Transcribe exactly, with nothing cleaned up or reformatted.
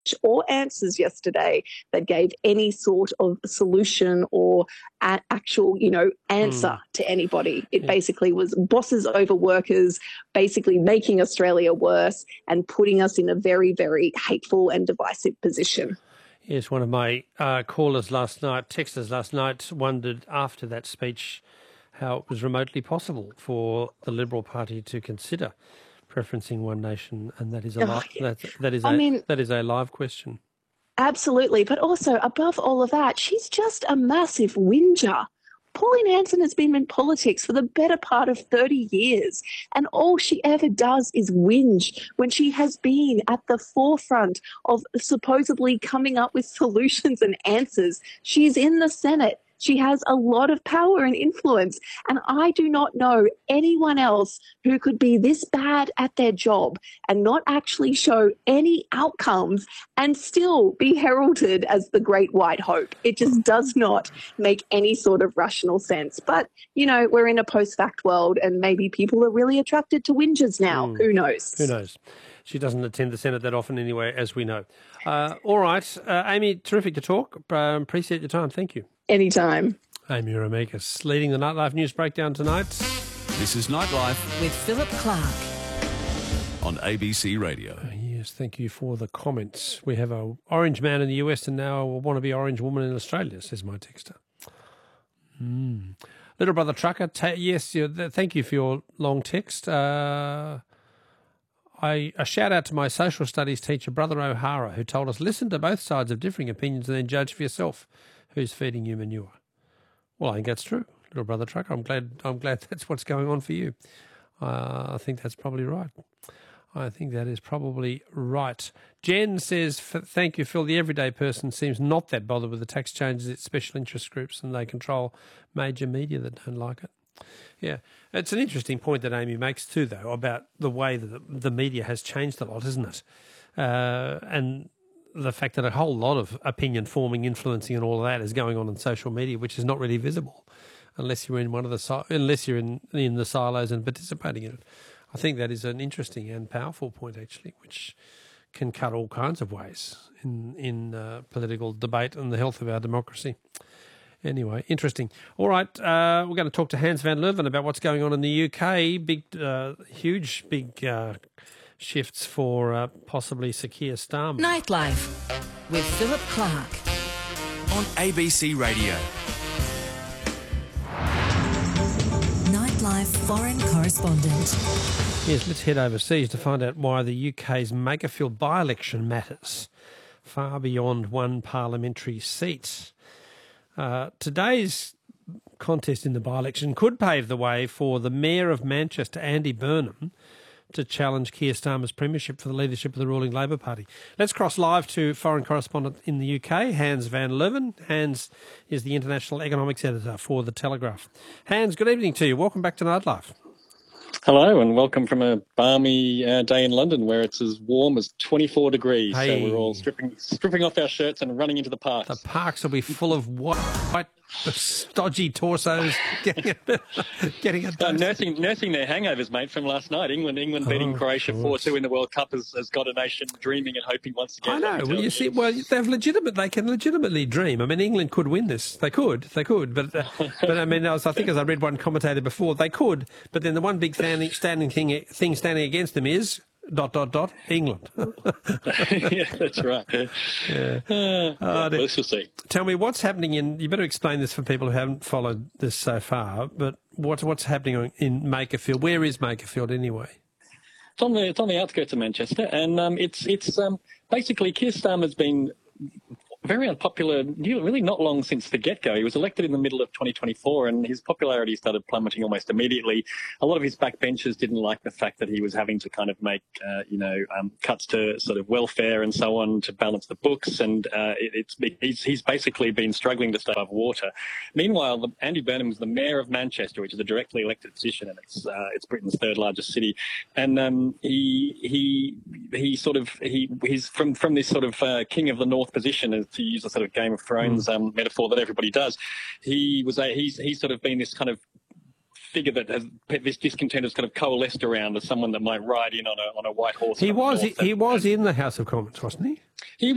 or answers yesterday that gave any sort of solution or a- actual, you know, answer Mm. to anybody. It Yeah. basically was bosses over workers, basically making Australia worse and putting us in a very, very hateful and divisive position. Yes, one of my uh, callers last night, texters last night, wondered after that speech how it was remotely possible for the Liberal Party to consider preferencing One Nation, and that is a Oh, li- yeah. that, that is I a mean, that is a live question. absolutely. But also, above all of that, she's just a massive whinger. Pauline Hanson has been in politics for the better part of thirty years, and all she ever does is whinge when she has been at the forefront of supposedly coming up with solutions and answers. She's in the Senate. She has a lot of power and influence, and I do not know anyone else who could be this bad at their job and not actually show any outcomes and still be heralded as the great white hope. It just does not make any sort of rational sense. But, you know, we're in a post-fact world and maybe people are really attracted to whingers now. Mm. Who knows? Who knows? She doesn't attend the Senate that often anyway, as we know. Uh, all right. Uh, Amy, terrific to talk. Um, appreciate your time. Thank you. Anytime. Amy Remeikis leading the Nightlife News Breakdown tonight. This is Nightlife with Philip Clark on A B C Radio. Uh, yes, thank you for the comments. We have a orange man in the U S and now a wannabe orange woman in Australia, says my texter. Mm. Little brother trucker, ta- yes, yeah, th- thank you for your long text. Uh, I, a shout out to my social studies teacher, Brother O'Hara, who told us, listen to both sides of differing opinions and then judge for yourself who's feeding you manure. Well, I think that's true, little brother trucker. I'm glad. I'm glad that's what's going on for you. Uh, I think that's probably right. I think that is probably right. Jen says, thank you, Phil. The everyday person seems not that bothered with the tax changes. It's special interest groups and they control major media that don't like it. Yeah, it's an interesting point that Amy makes too, though, about the way that the media has changed a lot, isn't it? Uh, and the fact that a whole lot of opinion forming, influencing and all of that is going on in social media, which is not really visible unless you're in one of the unless you're in, in the silos and participating in it. I think that is an interesting and powerful point, actually, which can cut all kinds of ways in, in uh, political debate and the health of our democracy. Anyway, interesting. All right, uh, we're going to talk to Hans van Leuven about what's going on in the U K. Big, uh, huge, big uh, shifts for uh, possibly Sir Keir Starmer. Nightlife with Philip Clark on A B C Radio. Nightlife foreign correspondent. Yes, let's head overseas to find out why the U K's Makerfield by-election matters far beyond one parliamentary seat. Uh, today's contest in the by-election could pave the way for the Mayor of Manchester, Andy Burnham, to challenge Keir Starmer's premiership for the leadership of the ruling Labor Party. Let's cross live to foreign correspondent in the U K, Hans van Leuven. Hans is the international economics editor for The Telegraph. Hans, good evening to you. Welcome back to Nightlife. Hello and welcome from a balmy uh, day in London where it's as warm as twenty-four degrees. Hey. So we're all stripping stripping off our shirts and running into the parks. The parks will be full of white, white stodgy torsos getting a, getting a Uh, nursing nursing their hangovers, mate, from last night. England England beating Oh, Croatia God. four two in the World Cup has, has got a nation dreaming and hoping once I again. know. Well, you see, well, they've legitimate. They can legitimately dream. I mean, England could win this. They could. They could. But, uh, but I mean, as I think, as I read one commentator before, they could. But then the one big standing, standing thing, thing standing against them is dot dot dot England. Yeah, that's right. Yeah. Uh, Oh, yeah, dear. let's just see. Tell me what's happening in. You better explain this for people who haven't followed this so far. But what's what's happening in Makerfield? Where is Makerfield anyway? It's on the it's on the outskirts of Manchester, and um, it's it's um, basically Keir Starmer's been very unpopular, really not long since the get-go. He was elected in the middle of twenty twenty-four and his popularity started plummeting almost immediately. A lot of his backbenchers didn't like the fact that he was having to kind of make, uh, you know, um, cuts to sort of welfare and so on to balance the books. And uh, it, it's he's, he's basically been struggling to stay above water. Meanwhile, the, Andy Burnham was the mayor of Manchester, which is a directly elected position, and it's uh, it's Britain's third largest city. And um, he he he sort of he he's from from this sort of uh, king of the north position, as to use a sort of Game of Thrones um, metaphor that everybody does. He was a, he's he's sort of been this kind of figure that has this discontent has kind of coalesced around as someone that might ride in on a on a white horse. He was he, he was in the House of Commons, wasn't he? He